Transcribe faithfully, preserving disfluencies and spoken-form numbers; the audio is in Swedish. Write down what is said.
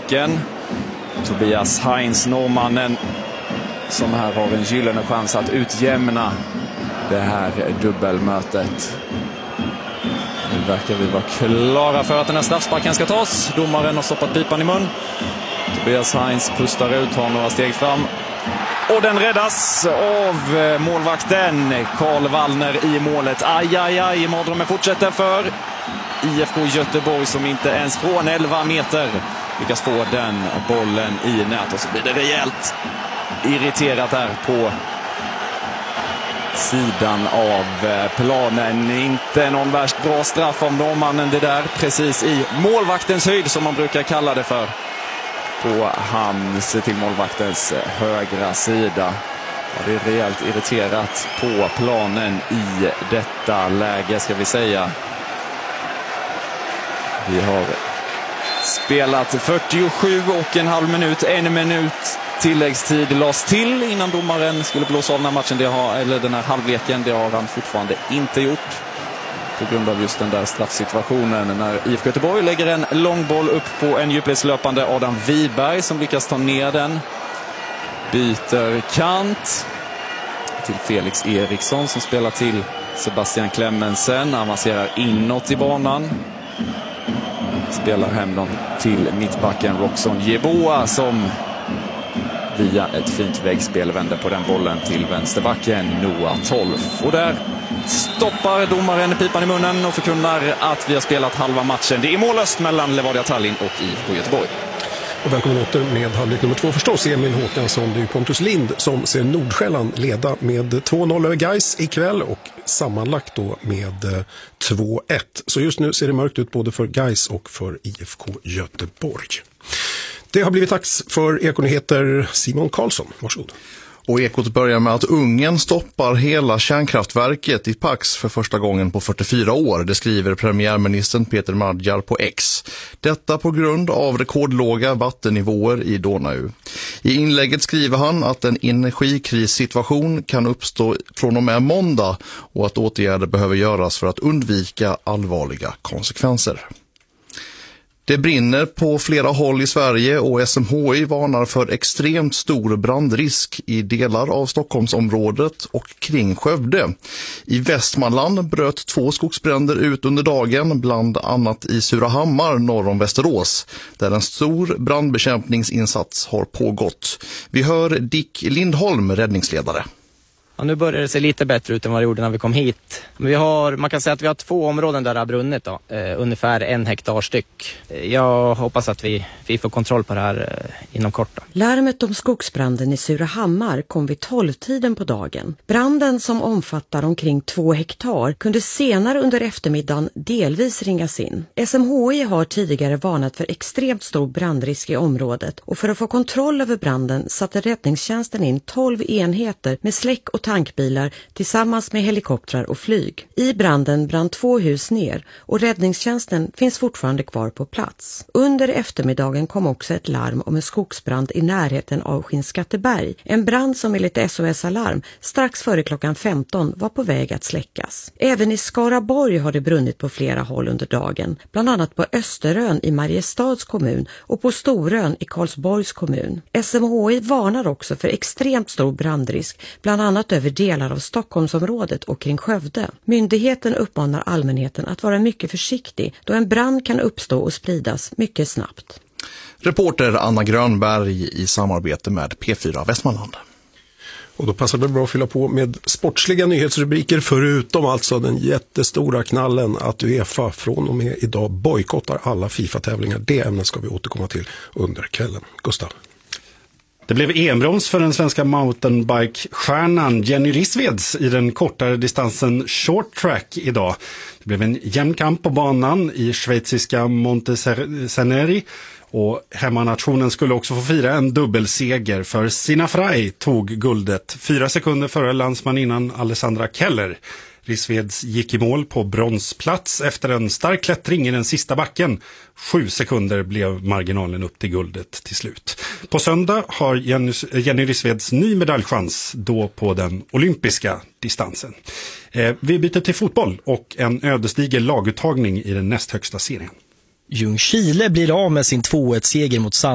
backen. Tobias Heinz, norrmannen, som här har en gyllene chans att utjämna det här dubbelmötet. Nu verkar vi vara klara för att den här straffsparken ska tas. Domaren har stoppat pipan i mun. Tobias Heinz pustar ut, har några steg fram. Och den räddas av målvakten Karl Wallner i målet. Aj, aj, aj. Mardrömmen fortsätter för I F K Göteborg, som inte ens från elva meter lyckas få den bollen i nät. Och så blir det rejält irriterat där på sidan av planen. Inte någon värst bra straff av norrmannen det där. Precis i målvaktens höjd, som man brukar kalla det för. På hans till målvaktens högra sida. Ja, det är rejält irriterat på planen i detta läge, ska vi säga. Vi har spelat fyrtiosju och en halv minut. En minut tilläggstid lades till innan domaren skulle blåsa av den här matchen. Det har, eller den här halvleken, det har han fortfarande inte gjort. På grund av just den där straffsituationen när I F K Göteborg lägger en lång boll upp på en djupledslöpande Adam Wiberg som lyckas ta ner den. Byter kant till Felix Eriksson som spelar till Sebastian Klemmensen. Avancerar inåt i banan. Spelar hem dem till mittbacken Roxon Jeboa som via ett fint väggspel vänder på den bollen till vänsterbacken Noah Tolf. Och där stoppar domaren pipan i munnen och förkunnar att vi har spelat halva matchen. Det är mållöst mellan Levadia Tallinn och I F K Göteborg. Och välkommen åter med halvlek nummer två förstås, Emil Håkansson. Det är Pontus Lind som ser Nordsjälland leda med två noll över Gais ikväll och sammanlagt då med två ett. Så just nu ser det mörkt ut både för Gais och för I F K Göteborg. Det har blivit dags för Ekonyheter. Simon Karlsson, varsågod. Och Ekot börjar med att Ungern stoppar hela kärnkraftverket i Pax för första gången på fyrtiofyra år. Det skriver premiärministern Peter Magyar på X. Detta på grund av rekordlåga vattennivåer i Donau. I inlägget skriver han att en energikrissituation kan uppstå från och med måndag och att åtgärder behöver göras för att undvika allvarliga konsekvenser. Det brinner på flera håll i Sverige och S M H I varnar för extremt stor brandrisk i delar av Stockholmsområdet och kring Skövde. I Västmanland bröt två skogsbränder ut under dagen, bland annat i Surahammar norr om Västerås, där en stor brandbekämpningsinsats har pågått. Vi hör Dick Lindholm, räddningsledare. Ja, nu börjar det se lite bättre ut än vad det gjorde när vi kom hit. Vi har, man kan säga att vi har två områden där det har brunnit då, eh, ungefär en hektar styck. Jag hoppas att vi, vi får kontroll på det här eh, inom kort. Då. Larmet om skogsbranden i Surahammar kom vid tolvtiden på dagen. Branden, som omfattar omkring två hektar, kunde senare under eftermiddagen delvis ringas in. S M H I har tidigare varnat för extremt stor brandrisk i området och för att få kontroll över branden satte räddningstjänsten in tolv enheter med släck och tankbilar tillsammans med helikoptrar och flyg. I branden brann två hus ner och räddningstjänsten finns fortfarande kvar på plats. Under eftermiddagen kom också ett larm om en skogsbrand i närheten av Skinnskatteberg. En brand som enligt S O S Alarm strax före klockan femton var på väg att släckas. Även i Skaraborg har det brunnit på flera håll under dagen, bland annat på Österön i Mariestads kommun och på Storön i Karlsborgs kommun. S M H I varnar också för extremt stor brandrisk, bland annat över delar av Stockholmsområdet och kring Skövde. Myndigheten uppmanar allmänheten att vara mycket försiktig då en brand kan uppstå och spridas mycket snabbt. Reporter Anna Grönberg i samarbete med P fyra Västmanland. Och då passar det bra att fylla på med sportsliga nyhetsrubriker, förutom alltså den jättestora knallen att UEFA från och med idag bojkottar alla FIFA-tävlingar. Det ämnet ska vi återkomma till under kvällen. Gustav. Det blev E M-brons för den svenska mountainbike-stjärnan Jenny Rissveds i den kortare distansen short track idag. Det blev en jämn kamp på banan i schweiziska Montesaneri och hemmanationen skulle också få fira en dubbelseger, för Sina Frey tog guldet fyra sekunder före landsmaninnan Alessandra Keller. Rissveds gick i mål på bronsplats efter en stark klättring i den sista backen. Sju sekunder blev marginalen upp till guldet till slut. På söndag har Jenny, Jenny Rissveds ny medaljchans, då på den olympiska distansen. Eh, vi byter till fotboll och en ödesdiger laguttagning i den näst högsta serien. Ljungskile blir av med sin två ett seger mot Sand.